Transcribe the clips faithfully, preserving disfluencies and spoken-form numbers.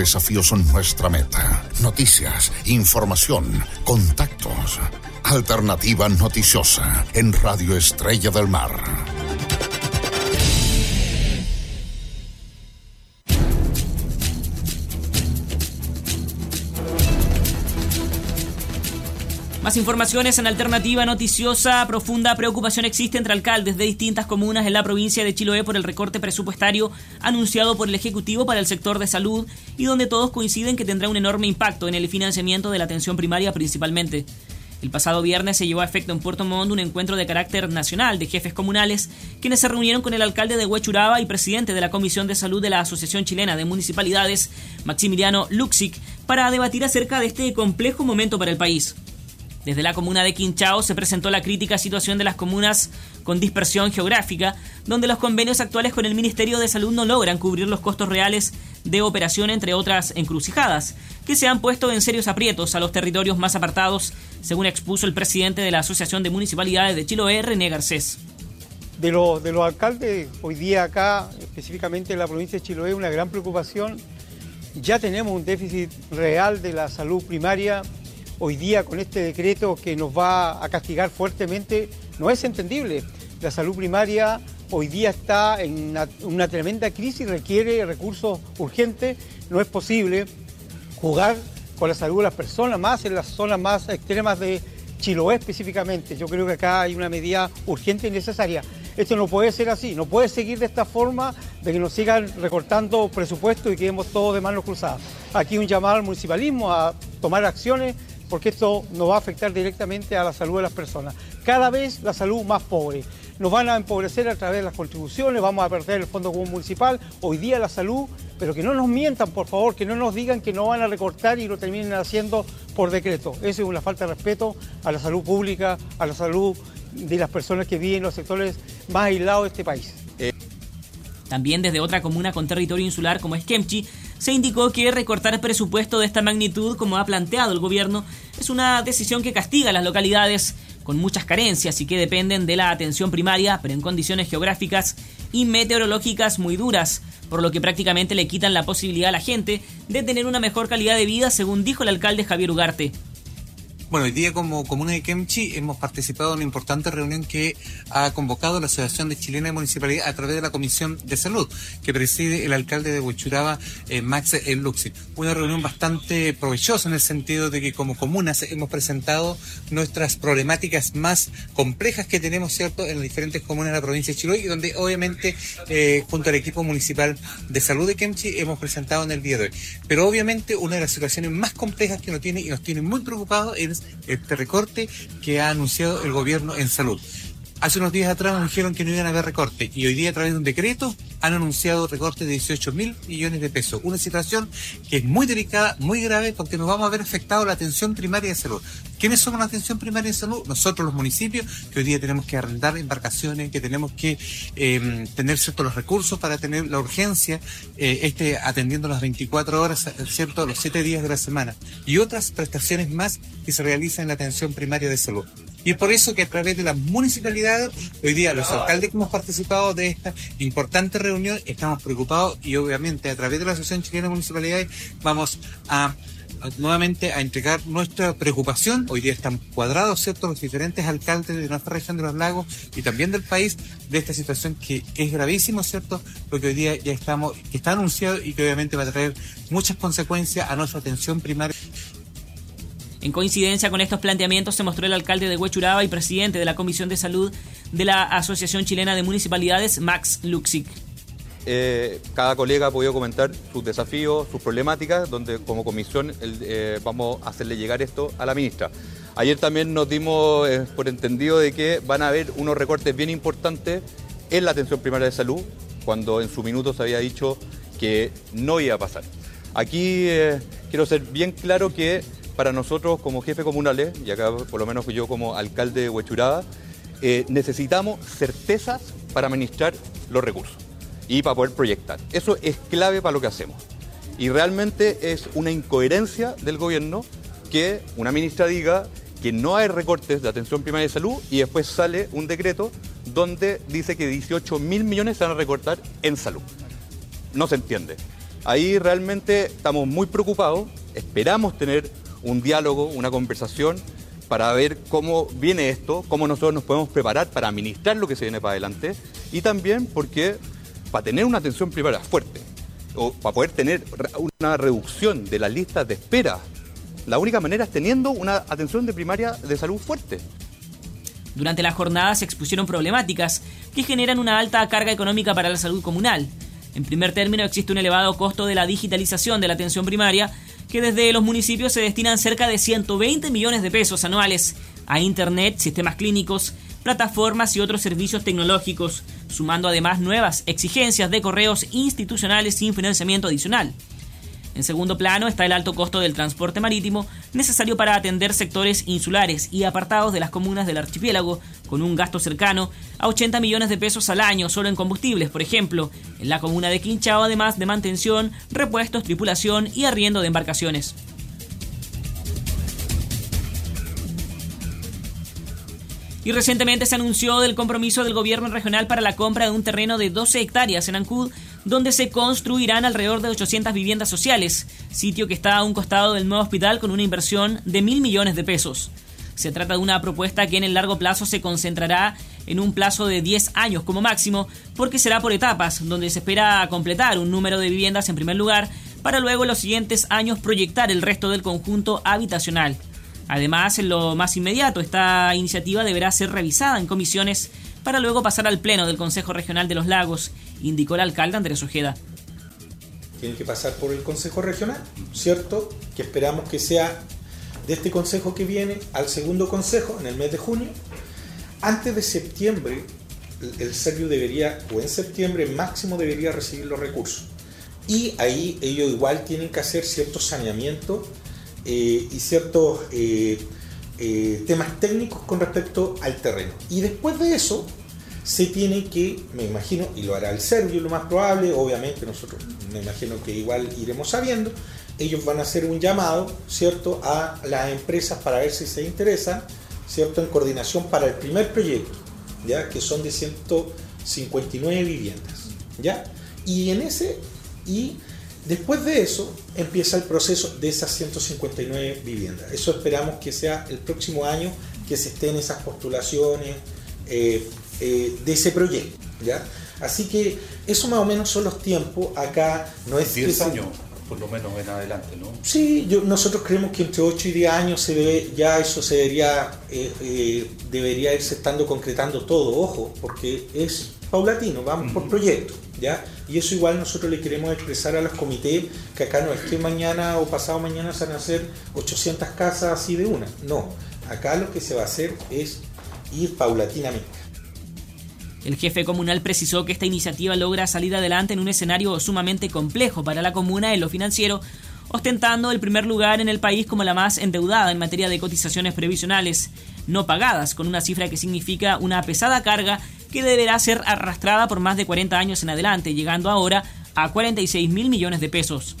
desafíos son nuestra meta. Noticias, información, contactos. Alternativa Noticiosa en Radio Estrella del Mar. Más informaciones en Alternativa Noticiosa. Profunda preocupación existe entre alcaldes de distintas comunas en la provincia de Chiloé por el recorte presupuestario anunciado por el Ejecutivo para el sector de salud y donde todos coinciden que tendrá un enorme impacto en el financiamiento de la atención primaria principalmente. El pasado viernes se llevó a efecto en Puerto Montt un encuentro de carácter nacional de jefes comunales, quienes se reunieron con el alcalde de Huechuraba y presidente de la Comisión de Salud de la Asociación Chilena de Municipalidades, Maximiliano Luksic, para debatir acerca de este complejo momento para el país. Desde la comuna de Quinchao se presentó la crítica situación de las comunas con dispersión geográfica, donde los convenios actuales con el Ministerio de Salud no logran cubrir los costos reales de operación, entre otras encrucijadas, que se han puesto en serios aprietos a los territorios más apartados, según expuso el presidente de la Asociación de Municipalidades de Chiloé, René Garcés. De, lo, de los alcaldes, hoy día acá, específicamente en la provincia de Chiloé, una gran preocupación. Ya tenemos un déficit real de la salud primaria. Hoy día con este decreto que nos va a castigar fuertemente, no es entendible. La salud primaria hoy día está en una, una tremenda crisis, requiere recursos urgentes. No es posible jugar con la salud de las personas, más en las zonas más extremas de Chiloé específicamente. Yo creo que acá hay una medida urgente y necesaria. Esto no puede ser así, no puede seguir de esta forma, de que nos sigan recortando presupuestos y quedemos todos de manos cruzadas. Aquí un llamado al municipalismo a tomar acciones, porque esto nos va a afectar directamente a la salud de las personas. Cada vez la salud más pobre. Nos van a empobrecer a través de las contribuciones, vamos a perder el Fondo Común Municipal, hoy día la salud, pero que no nos mientan, por favor, que no nos digan que no van a recortar y lo terminen haciendo por decreto. Eso es una falta de respeto a la salud pública, a la salud de las personas que viven en los sectores más aislados de este país. Eh. También desde otra comuna con territorio insular como es Kemchi, se indicó que recortar presupuesto de esta magnitud, como ha planteado el gobierno, es una decisión que castiga a las localidades con muchas carencias y que dependen de la atención primaria, pero en condiciones geográficas y meteorológicas muy duras, por lo que prácticamente le quitan la posibilidad a la gente de tener una mejor calidad de vida, según dijo el alcalde Javier Ugarte. Bueno, hoy día como comuna de Kemchi hemos participado en una importante reunión que ha convocado la Asociación de Chilena de Municipalidad a través de la Comisión de Salud, que preside el alcalde de Huechuraba, eh, Max Luksic. Una reunión bastante provechosa en el sentido de que como comunas hemos presentado nuestras problemáticas más complejas que tenemos, ¿cierto?, en las diferentes comunas de la provincia de Chiloé, y donde obviamente eh, junto al equipo municipal de salud de Kemchi hemos presentado en el día de hoy. Pero obviamente una de las situaciones más complejas que nos tiene y nos tiene muy preocupados es este recorte que ha anunciado el gobierno en salud. Hace unos días atrás nos dijeron que no iban a haber recorte y hoy día a través de un decreto han anunciado recortes de dieciocho mil millones de pesos. Una situación que es muy delicada, muy grave, porque nos vamos a ver afectado la atención primaria de salud. ¿Quiénes somos la atención primaria de salud? Nosotros los municipios, que hoy día tenemos que arrendar embarcaciones, que tenemos que eh, tener ciertos los recursos para tener la urgencia, eh, este atendiendo las veinticuatro horas, cierto, los siete días de la semana, y otras prestaciones más que se realizan en la atención primaria de salud. Y es por eso que a través de las municipalidades, hoy día los alcaldes que hemos participado de esta importante reunión, estamos preocupados y obviamente a través de la Asociación Chilena de Municipalidades vamos a nuevamente a entregar nuestra preocupación. Hoy día están cuadrados, ¿cierto?, los diferentes alcaldes de nuestra región de los lagos y también del país de esta situación que es gravísima, ¿cierto?, porque hoy día ya estamos, que está anunciado y que obviamente va a traer muchas consecuencias a nuestra atención primaria. En coincidencia con estos planteamientos se mostró el alcalde de Huechuraba y presidente de la Comisión de Salud de la Asociación Chilena de Municipalidades, Max Luksic. Eh, cada colega ha podido comentar sus desafíos, sus problemáticas, donde como comisión eh, vamos a hacerle llegar esto a la ministra. Ayer también nos dimos eh, por entendido de que van a haber unos recortes bien importantes en la atención primaria de salud, cuando en su minuto se había dicho que no iba a pasar. Aquí eh, quiero ser bien claro que para nosotros como jefes comunales, y acá por lo menos yo como alcalde de Huechuraba, eh, necesitamos certezas para administrar los recursos y para poder proyectar. Eso es clave para lo que hacemos. Y realmente es una incoherencia del gobierno que una ministra diga que no hay recortes de atención primaria de salud y después sale un decreto donde dice que dieciocho mil millones se van a recortar en salud. No se entiende. Ahí realmente estamos muy preocupados, esperamos tener un diálogo, una conversación para ver cómo viene esto, cómo nosotros nos podemos preparar para administrar lo que se viene para adelante y también porque para tener una atención primaria fuerte o para poder tener una reducción de las listas de espera, la única manera es teniendo una atención de primaria de salud fuerte. Durante la jornada se expusieron problemáticas que generan una alta carga económica para la salud comunal. En primer término, existe un elevado costo de la digitalización de la atención primaria, que desde los municipios se destinan cerca de ciento veinte millones de pesos anuales a internet, sistemas clínicos, plataformas y otros servicios tecnológicos, sumando además nuevas exigencias de correos institucionales sin financiamiento adicional. En segundo plano está el alto costo del transporte marítimo necesario para atender sectores insulares y apartados de las comunas del archipiélago, con un gasto cercano a ochenta millones de pesos al año solo en combustibles, por ejemplo, en la comuna de Quinchao, además de mantención, repuestos, tripulación y arriendo de embarcaciones. Y recientemente se anunció del compromiso del gobierno regional para la compra de un terreno de doce hectáreas en Ancud, donde se construirán alrededor de ochocientas viviendas sociales, sitio que está a un costado del nuevo hospital con una inversión de mil millones de pesos. Se trata de una propuesta que en el largo plazo se concentrará en un plazo de diez años como máximo, porque será por etapas, donde se espera completar un número de viviendas en primer lugar, para luego en los siguientes años proyectar el resto del conjunto habitacional. Además, en lo más inmediato, esta iniciativa deberá ser revisada en comisiones para luego pasar al pleno del Consejo Regional de los Lagos, indicó el alcalde Andrés Ojeda. Tiene que pasar por el Consejo Regional, ¿cierto? Que esperamos que sea de este consejo que viene al segundo consejo en el mes de junio. Antes de septiembre, el Serviu debería, o en septiembre máximo, debería recibir los recursos. Y ahí ellos igual tienen que hacer ciertos saneamientos eh, y ciertos eh, eh, temas técnicos con respecto al terreno. Y después de eso, se tiene que, me imagino, y lo hará el Serviu lo más probable, obviamente nosotros me imagino que igual iremos sabiendo, ellos van a hacer un llamado, ¿cierto?, a las empresas para ver si se interesan, ¿cierto?, en coordinación para el primer proyecto, ¿ya?, que son de ciento cincuenta y nueve viviendas, ¿ya? Y en ese, y después de eso empieza el proceso de esas ciento cincuenta y nueve viviendas. Eso esperamos que sea el próximo año que se estén esas postulaciones eh, eh, de ese proyecto, ¿ya? Así que eso más o menos son los tiempos. Acá no es diez años por lo menos en adelante, ¿no? Sí, yo, nosotros creemos que entre ocho y diez años se debe, ya eso se debería, eh, eh, debería irse estando concretando todo, ojo, porque es paulatino, vamos uh-huh. por proyecto, ¿ya? Y eso igual nosotros le queremos expresar a los comités, que acá no es que mañana o pasado mañana se van a hacer ochocientas casas así de una, no, acá lo que se va a hacer es ir paulatinamente. El jefe comunal precisó que esta iniciativa logra salir adelante en un escenario sumamente complejo para la comuna en lo financiero, ostentando el primer lugar en el país como la más endeudada en materia de cotizaciones previsionales no pagadas, con una cifra que significa una pesada carga que deberá ser arrastrada por más de cuarenta años en adelante, llegando ahora a cuarenta y seis mil millones de pesos.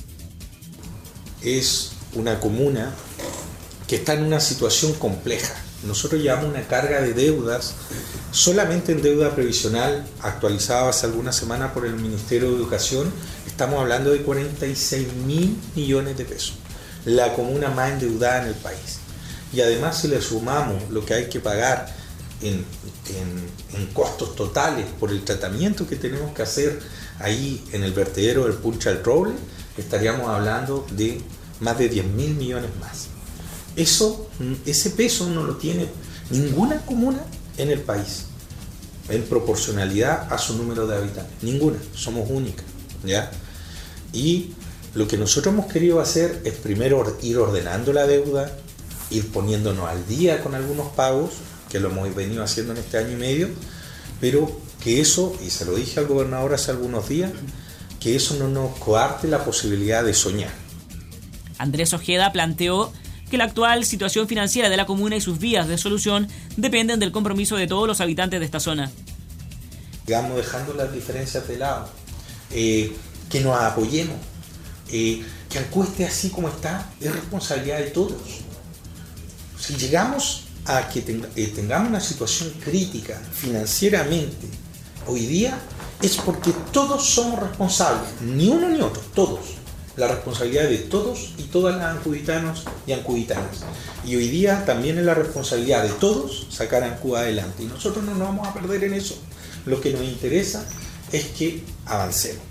Es una comuna que está en una situación compleja. Nosotros llevamos una carga de deudas, solamente en deuda previsional, actualizada hace algunas semanas por el Ministerio de Educación, estamos hablando de cuarenta y seis mil millones de pesos. La comuna más endeudada en el país. Y además, si le sumamos lo que hay que pagar en, en, en costos totales por el tratamiento que tenemos que hacer ahí en el vertedero del Puncha del Roble, estaríamos hablando de más de diez mil millones más. Eso, ese peso no lo tiene ninguna comuna en el país, en proporcionalidad a su número de habitantes. Ninguna, somos únicas, ¿ya? Y lo que nosotros hemos querido hacer es primero ir ordenando la deuda, ir poniéndonos al día con algunos pagos, que lo hemos venido haciendo en este año y medio, pero que eso, y se lo dije al gobernador hace algunos días, que eso no nos coarte la posibilidad de soñar. Andrés Ojeda planteó que la actual situación financiera de la comuna y sus vías de solución dependen del compromiso de todos los habitantes de esta zona. Digamos, dejando las diferencias de lado, eh, que nos apoyemos, eh, que Ancud esté así como está, es responsabilidad de todos. Si llegamos a que tenga, eh, tengamos una situación crítica financieramente hoy día, es porque todos somos responsables, ni uno ni otro, todos. La responsabilidad de todos y todas las ancuditanos y ancuditanas. Y hoy día también es la responsabilidad de todos sacar a Ancud adelante. Y nosotros no nos vamos a perder en eso. Lo que nos interesa es que avancemos.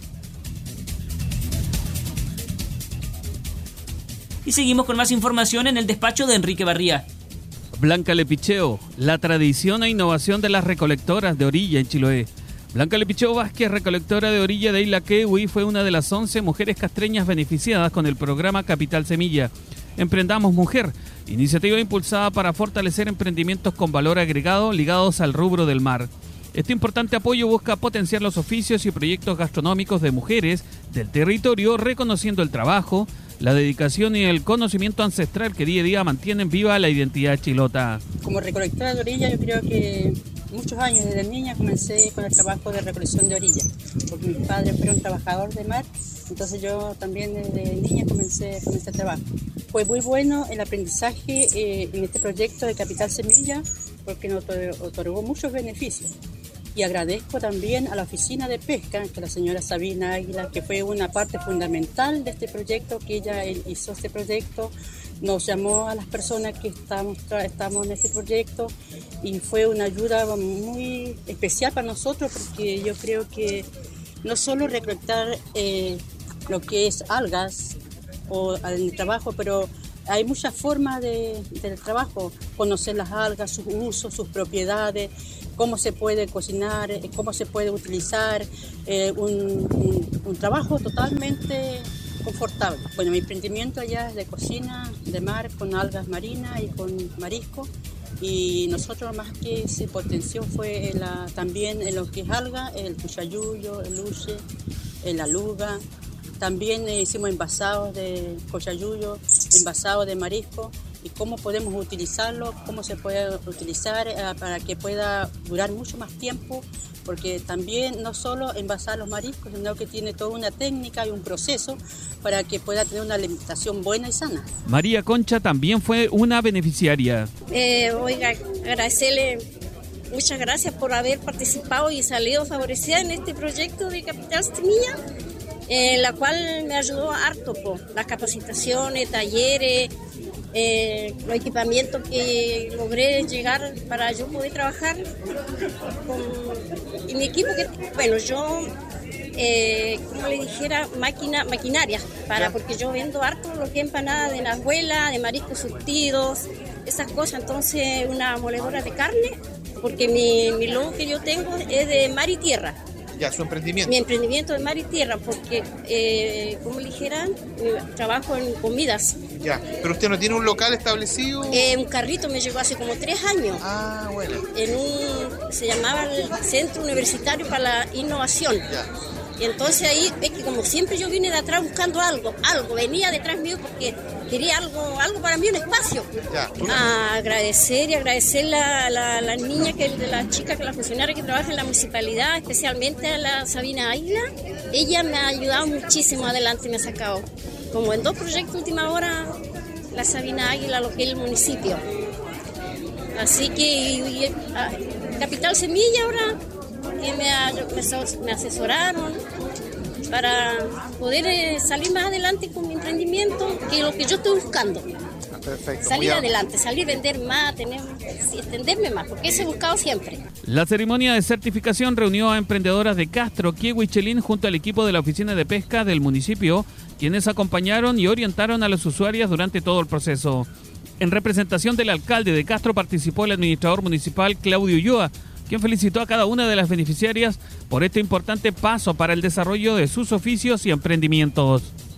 Y seguimos con más información en el despacho de Enrique Barría. Blanca Lepicheo, la tradición e innovación de las recolectoras de orilla en Chiloé. Blanca Lepicheo Vázquez, recolectora de orilla de Isla Kewi, fue una de las once mujeres castreñas beneficiadas con el programa Capital Semilla. Emprendamos Mujer, iniciativa impulsada para fortalecer emprendimientos con valor agregado ligados al rubro del mar. Este importante apoyo busca potenciar los oficios y proyectos gastronómicos de mujeres del territorio, reconociendo el trabajo, la dedicación y el conocimiento ancestral que día a día mantienen viva la identidad chilota. Como recolectora de orilla, yo creo que muchos años, desde niña, comencé con el trabajo de recolección de orilla, porque mis padres fueron trabajadores de mar, entonces yo también desde niña comencé con este trabajo. Fue muy bueno el aprendizaje eh, en este proyecto de Capital Semilla, porque nos otorgó muchos beneficios. Y agradezco también a la oficina de pesca, que la señora Sabina Águila, que fue una parte fundamental de este proyecto, que ella hizo este proyecto, nos llamó a las personas que estamos, estamos en este proyecto y fue una ayuda muy especial para nosotros, porque yo creo que no solo recolectar eh, lo que es algas o el trabajo, pero hay muchas formas de, del trabajo, conocer las algas, sus usos, sus propiedades, cómo se puede cocinar, cómo se puede utilizar, eh, un, un, un trabajo totalmente confortable. Bueno, mi emprendimiento allá es de cocina de mar con algas marinas y con marisco, y nosotros más que se potenció fue la, también en lo que es alga, el cuchayuyo, el luche, la luga. También hicimos envasados de cochayuyo, envasados de marisco, y cómo podemos utilizarlo, cómo se puede utilizar eh, para que pueda durar mucho más tiempo, porque también no solo envasar los mariscos, sino que tiene toda una técnica y un proceso para que pueda tener una alimentación buena y sana. María Concha también fue una beneficiaria. Eh, oiga, agradecerle, muchas gracias por haber participado y salido favorecida en este proyecto de Capital Semilla, en la cual me ayudó harto, po, las capacitaciones, talleres, eh, los equipamientos que logré llegar para yo poder trabajar con y mi equipo, que bueno, yo eh, como le dijera, máquina, maquinarias, para, porque yo vendo harto lo que es empanada de nahuela, de mariscos surtidos, esas cosas, entonces una moledora de carne, porque mi, mi logo que yo tengo es de mar y tierra. Ya, su emprendimiento. Mi emprendimiento de mar y tierra, porque, eh, como le dijeran, trabajo en comidas. Ya, pero usted no tiene un local establecido. Eh, un carrito me llegó hace como tres años. Ah, bueno. En un, se llamaba el Centro Universitario para la Innovación. Ya. Y entonces ahí es que como siempre yo vine de atrás buscando algo, algo, venía detrás mío porque quería algo, algo para mí, un espacio. Ya. A agradecer y agradecer la, la, la niña, que la chica, que la funcionaria que trabaja en la municipalidad, especialmente a la Sabina Águila. Ella me ha ayudado muchísimo adelante, me ha sacado, como en dos proyectos última hora, la Sabina Águila, lo que es el municipio. Así que y, y, a, Capital Semilla ahora, que me, me, me asesoraron para poder eh, salir más adelante con mi emprendimiento, que es lo que yo estoy buscando. Perfecto. Salir adelante, salir a vender más, tener, sí, extenderme más, porque eso he buscado siempre. La ceremonia de certificación reunió a emprendedoras de Castro, Kewi y Chelín junto al equipo de la Oficina de Pesca del municipio, quienes acompañaron y orientaron a las usuarias durante todo el proceso. En representación del alcalde de Castro participó el administrador municipal Claudio Ulloa, quien felicitó a cada una de las beneficiarias por este importante paso para el desarrollo de sus oficios y emprendimientos.